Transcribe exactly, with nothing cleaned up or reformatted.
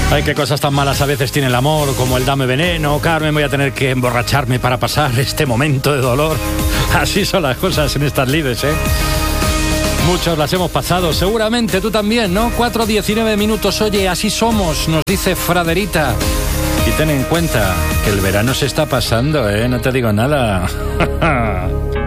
Ay, qué cosas tan malas a veces tiene el amor, como el dame veneno. Carmen, voy a tener que emborracharme para pasar este momento de dolor. Así son las cosas en estas lides, ¿eh? Muchos las hemos pasado, seguramente tú también, ¿no? cuatro diecinueve minutos, oye, así somos, nos dice Fraderita. Y ten en cuenta que el verano se está pasando, ¿eh? No te digo nada.